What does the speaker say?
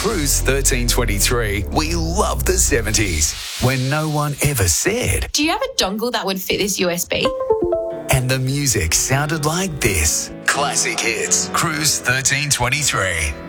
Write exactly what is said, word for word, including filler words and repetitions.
Cruise thirteen twenty-three, we love the seventies, when no one ever said. Do you have a dongle that would fit this U S B? And the music sounded like this. Classic hits. Cruise thirteen twenty-three.